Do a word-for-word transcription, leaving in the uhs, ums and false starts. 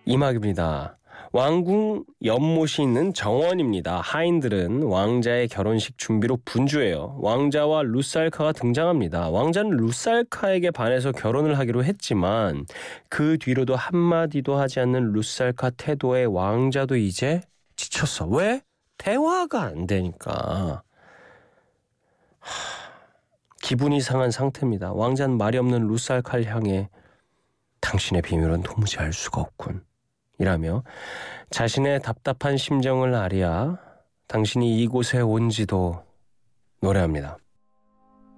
이막입니다. 왕궁 연못이 있는 정원입니다. 하인들은 왕자의 결혼식 준비로 분주해요. 왕자와 루살카가 등장합니다. 왕자는 루살카에게 반해서 결혼을 하기로 했지만 그 뒤로도 한마디도 하지 않는 루살카 태도에 왕자도 이제 지쳤어. 왜? 대화가 안 되니까. 하, 기분이 상한 상태입니다. 왕자는 말이 없는 루살카를 향해 당신의 비밀은 도무지 알 수가 없군. 이라며 자신의 답답한 심정을 아랴 당신이 이곳에 온지도 노래합니다.